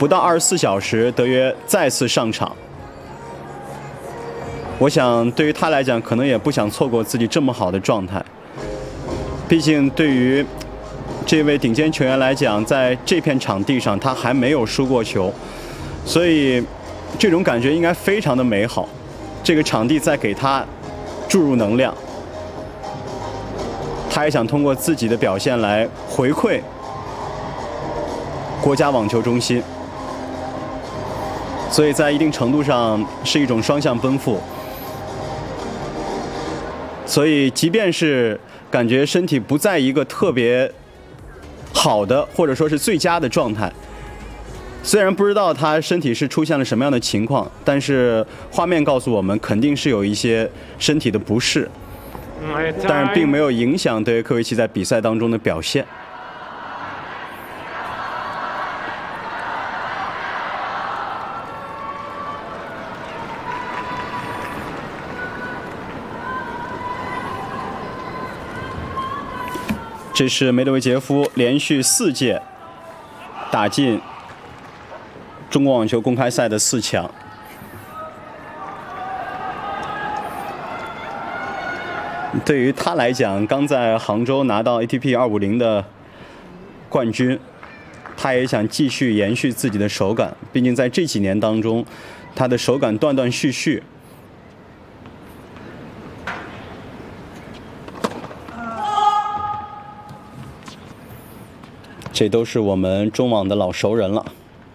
不到24小时，德约再次上场。我想，对于他来讲，可能也不想错过自己这么好的状态。毕竟，对于这位顶尖球员来讲，在这片场地上，他还没有输过球，所以这种感觉应该非常的美好。这个场地在给他注入能量，他也想通过自己的表现来回馈国家网球中心。所以在一定程度上是一种双向奔赴。所以，即便是感觉身体不在一个特别好的或者说是最佳的状态，虽然不知道他身体是出现了什么样的情况，但是画面告诉我们肯定是有一些身体的不适，但是并没有影响德约科维奇在比赛当中的表现。这是梅德韦杰夫连续4届打进中国网球公开赛的4强。对于他来讲，刚在杭州拿到 ATP 250的冠军，他也想继续延续自己的手感。毕竟在这几年当中，他的手感断断续续。这都是我们中网的老熟人了。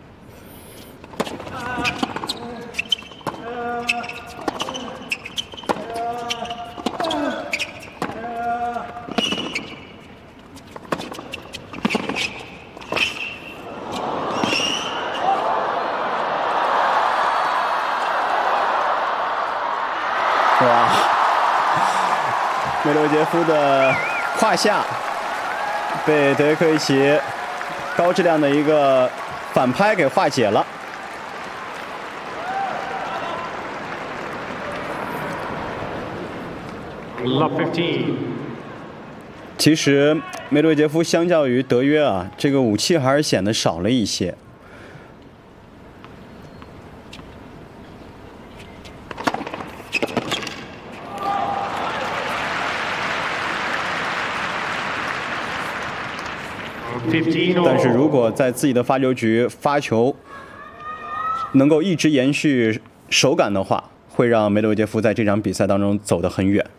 哇，梅德韦杰夫的胯下被德约科维奇高质量的一个反拍给化解了。其实梅德韦杰夫相较于德约啊，这个武器还是显得少了一些。但是如果在自己的发球局发球能够一直延续手感的话，会让梅德韦杰夫在这场比赛当中走得很远。